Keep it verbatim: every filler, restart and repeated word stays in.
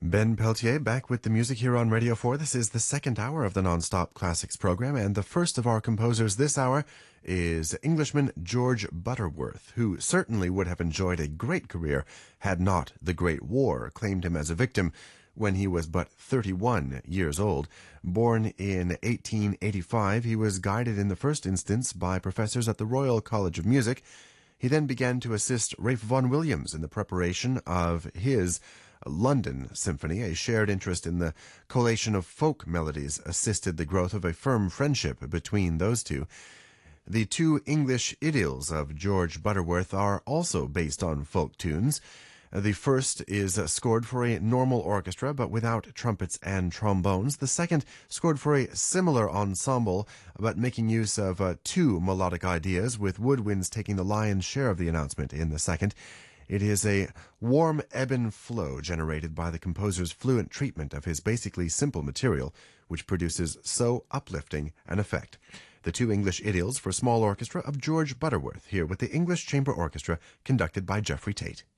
Ben Peltier back with the music here on Radio four. This is the second hour of the Non-Stop Classics program, and the first of our composers this hour is Englishman George Butterworth, who certainly would have enjoyed a great career had not the Great War claimed him as a victim when he was but thirty-one years old. Born in eighteen eighty-five, he was guided in the first instance by professors at the Royal College of Music. He then began to assist Ralph Vaughan Williams in the preparation of his London Symphony. A shared interest in the collation of folk melodies assisted the growth of a firm friendship between those two. The two English idylls of George Butterworth are also based on folk tunes. The first is scored for a normal orchestra, but without trumpets and trombones. The second, scored for a similar ensemble, but making use of uh, two melodic ideas, with woodwinds taking the lion's share of the announcement in the second. It is a warm ebb and flow generated by the composer's fluent treatment of his basically simple material, which produces so uplifting an effect. The two English idylls for small orchestra of George Butterworth, here with the English Chamber Orchestra, conducted by Jeffrey Tate.